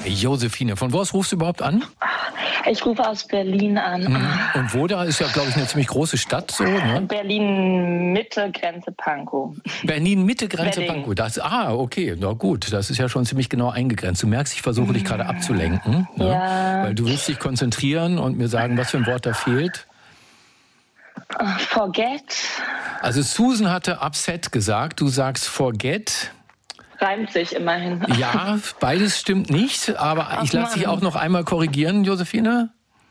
Josephine, von wo aus rufst du überhaupt an? Ich rufe aus Berlin an. Und wo da ist ja, glaube ich, eine ziemlich große Stadt so, ne? Berlin-Mitte, Grenze Pankow. Berlin-Mitte, Grenze Wedding. Pankow. Okay, na gut, das ist ja schon ziemlich genau eingegrenzt. Du merkst, ich versuche dich gerade abzulenken. Ne? Ja. Weil du willst dich konzentrieren und mir sagen, was für ein Wort da fehlt. Forget. Also Susan hatte upset gesagt, du sagst forget. Reimt sich immerhin. Ja, beides stimmt nicht, aber ich lasse dich auch noch einmal korrigieren, Josephine.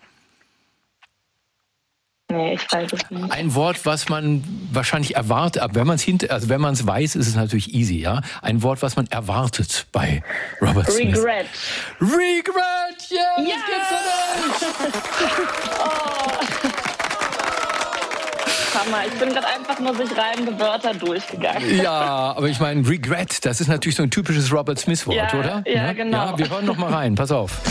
Nee, ich weiß es nicht. Ein Wort, was man wahrscheinlich erwartet, aber wenn man es weiß, ist es natürlich easy, ja. Ein Wort, was man erwartet bei Robert Smith. Regret. Regret, yeah, Ja! das gibt's Hammer, ich bin gerade einfach nur durch reimende Wörter durchgegangen. doch. Ja, aber ich meine, Regret, das ist natürlich so ein typisches Robert Smith-Wort, Ja, oder? ja, genau. Ja, wir hören noch mal rein, pass auf.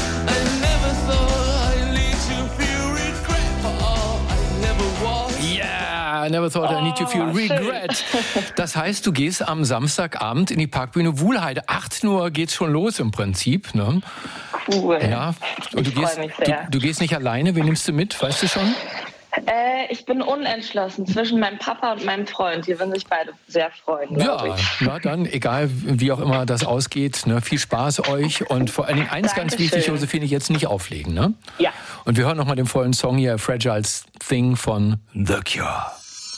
Yeah, I never thought I need to feel regret. Das heißt, du gehst am Samstagabend in die Parkbühne Wuhlheide. 18 Uhr geht's schon los im Prinzip, ne? Cool. Ja. Und Ich freu mich sehr. du gehst nicht alleine. Wen nimmst du mit? Weißt du schon? Ich bin unentschlossen zwischen meinem Papa und meinem Freund. Die würden sich beide sehr freuen, glaube Ja, ich. na dann, egal wie auch immer das ausgeht, ne, viel Spaß euch und vor allen Dingen eins ganz Dankeschön. wichtig, Josephine, jetzt nicht auflegen, ne? Ja. Und wir hören nochmal den vollen Song hier, Fragile Thing von The Cure.